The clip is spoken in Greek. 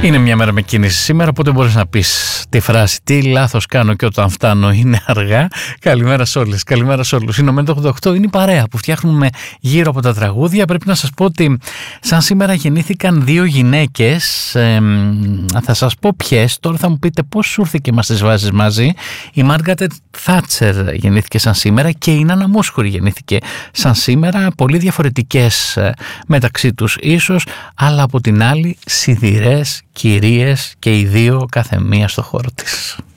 Είναι μια μέρα με κίνηση σήμερα, οπότε μπορείς να πεις τη φράση «Τι λάθος κάνω και όταν φτάνω είναι αργά». Καλημέρα σε όλες, καλημέρα σε όλους. Είναι ο Μέντε 88, είναι η παρέα που φτιάχνουμε γύρω από τα τραγούδια. Πρέπει να σας πω ότι σαν σήμερα γεννήθηκαν δύο γυναίκες. Θα σας πω ποιες, τώρα θα μου πείτε πώς σου ήρθε και μας τις βάζεις μαζί. Η Μάργαρετ Θάτσερ γεννήθηκε σαν σήμερα και η Νάνα Μόσχουρη γεννήθηκε σαν σήμερα. Πολύ διαφορετικές μεταξύ τους ίσως, αλλά από την άλλη σιδηρές κυρίες και οι δύο κάθε μία στο χώρο της.